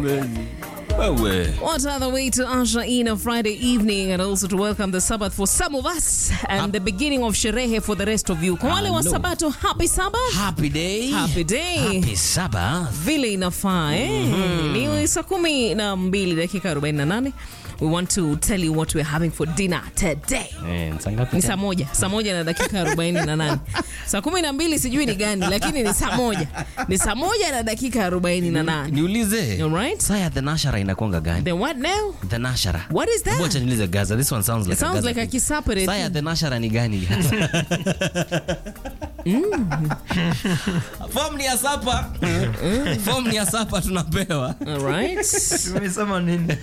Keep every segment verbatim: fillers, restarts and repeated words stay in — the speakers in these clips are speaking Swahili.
What other way to usher in a Friday evening and also to welcome the Sabbath for some of us and Hap- the beginning of sherehe for the rest of you. Kwa wale wa Sabato, happy Sabbath. Happy day. Happy day. Happy Sabbath. Vile inafaa eh. Mm-hmm. Ni saa kumi na mbili dakika arobaini na nane. We want to tell you what we're having for dinner today. Eh, ni saa moja. Saa moja na dakika arobaini na nane. Saa kumi na mbili sijui ni gani, lakini ni saa moja. Ni saa moja na dakika arobaini na nane. Niulize. Alright. Saa ya the nashara inakuanga gani? The what now? The nashara. What is that? Wacha niulize Gaza. This one sounds like it sounds a Gaza. like a kisapere. Saa ya the nashara ni gani Gaza? mm. Form ni ya sapa. Form ni ya sapa tunapewa. Alright. Umesema nini?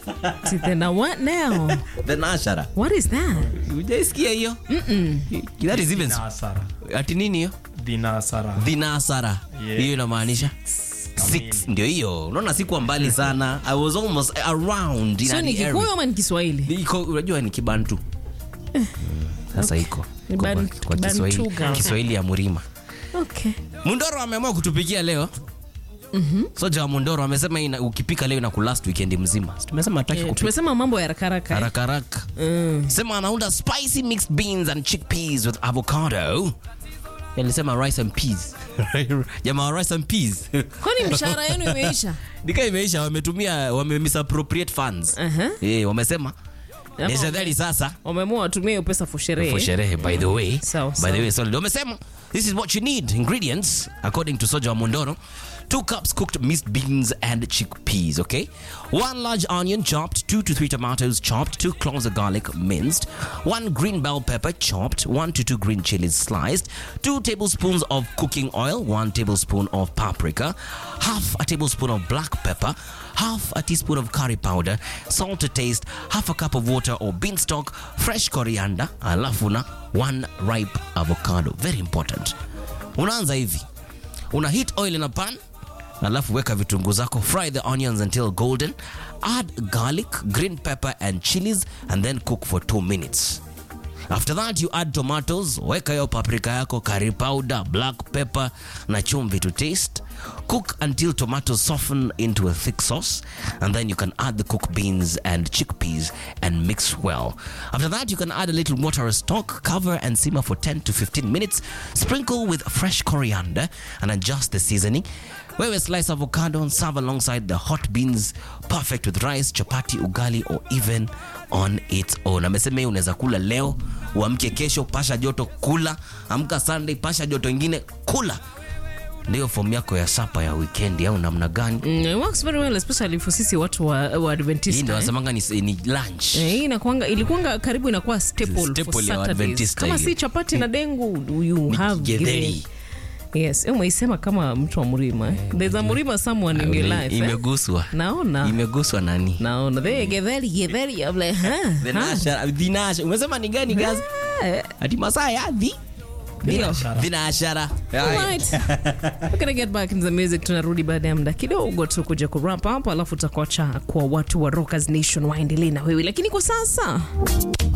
Then what now? The nashara. What is that? Ujaisikia hiyo? Mm. That is even Dinasara. Ati nini hiyo? Dinasara. Dinasara. Yeah. Hiyo inamaanisha six. Ndio hiyo. Unaona siku mbali sana. I was almost around in so ni Kikuyu ama ni Kiswahili? Iko unajua ni Kibantu. Eh. Sasa okay. iko. Kiban, Kwa Kiswahili. Kiswahili ya Murima. Okay. Mundoro ameamua kutupikia leo. Mhm. Soja wa Mundoro amesema ina, ukipika leo na kulast weekend mzima. Tumesema hataki yeah, kupika. Tumesema mambo ya haraka haraka. Haraka haraka. Mm. Sema anaunda spicy mixed beans and chickpeas with avocado. Alisema rice and peas. Jamaa rice and peas. Kwani mshahara yenu imeisha? Dika imeisha, wametumia wame misappropriate funds. Uh-huh. Eh, wamesema Nishadhali sasa wameamua watumie hiyo pesa for sherehe. For sherehe by the way. So, by so. the way, solid. Wamesema this is what you need. Ingredients according to Soja wa Mondoro. Two cups cooked mixed beans and chickpeas, okay? One large onion chopped, two to three tomatoes chopped, two cloves of garlic minced, one green bell pepper chopped, one to two green chilies sliced, two tablespoons of cooking oil, one tablespoon of paprika, half a tablespoon of black pepper, half a teaspoon of curry powder, salt to taste, half a cup of water or beanstalk, fresh coriander, alafu na one ripe avocado. Very important. Unaanza hivi. Una heat oil in a pan, alafu weka vitunguu zako, fry the onions until golden, add garlic, green pepper and chilies and then cook for two minutes. After that you add tomatoes, weka yo paprika yako, curry powder, black pepper na chumvi to taste. Cook until tomatoes soften into a thick sauce and then you can add the cooked beans and chickpeas and mix well. After that you can add a little water or stock, cover and simmer for ten to fifteen minutes. Sprinkle with fresh coriander and adjust the seasoning. Wewe slice avocado and serve alongside the hot beans, perfect with rice, chapati, ugali or even on its own. Amesema unaweza kula leo, uamke kesho, pasha joto kula, amka Sunday, pasha joto ingine kula. Ndio form yako ya sapa ya weekend au namna gani? Mm, it works very well especially for sisi watu wa, wa Adventista. Ndio wasemanga ni, ni lunch. Eh, hii inakuanga ilikuanga karibu inakuwa staple, staple for Saturdays. Adventista. Kama si chapati na dengu you have githeri. Yes, umeisema kama mtu wa Murima. There's a Murima someone in your life. Imeguswa. Eh? Naona. Imeguswa nani? Naona. They githeri githeri I'm like, huh? The nashara, the nashara. Umesema ni gani guys? Ati masaa ya di. Dinashara. Alright. We're gonna get back in the music. Tunarudi baada ya muda kidogo tu kuja ku wrap up, alafu tutakuacha kwa watu wa Rockers Nation waendelee na wewe. Lakini kwa sasa